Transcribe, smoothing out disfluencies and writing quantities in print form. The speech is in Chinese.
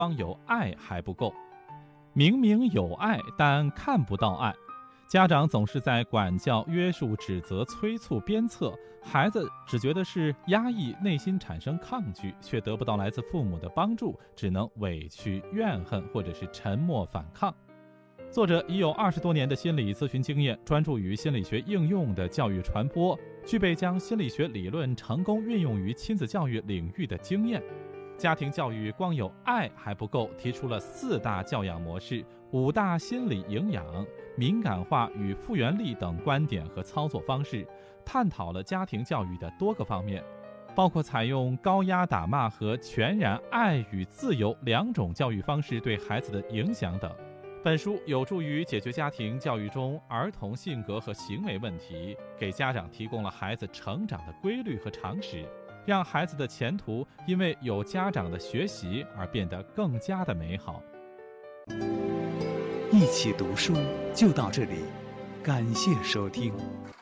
光有爱还不够，明明有爱，但看不到爱。家长总是在管教、约束、指责、催促、鞭策，孩子只觉得是压抑，内心产生抗拒，却得不到来自父母的帮助，只能委屈、怨恨或者是沉默反抗。作者已有20多年的心理咨询经验，专注于心理学应用的教育传播，具备将心理学理论成功运用于亲子教育领域的经验。家庭教育光有爱还不够，提出了4大教养模式、5大心理营养、敏感化与复原力等观点和操作方式，探讨了家庭教育的多个方面，包括采用高压打骂和全然爱与自由2种教育方式对孩子的影响等。本书有助于解决家庭教育中儿童性格和行为问题，给家长提供了孩子成长的规律和常识，让孩子的前途因为有家长的学习而变得更加的美好。 一起读书就到这里，感谢收听。